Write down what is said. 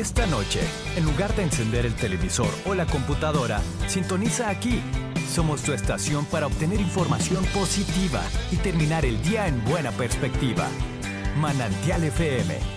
Esta noche, en lugar de encender el televisor o la computadora, sintoniza aquí. Somos tu estación para obtener información positiva y terminar el día en buena perspectiva. Manantial FM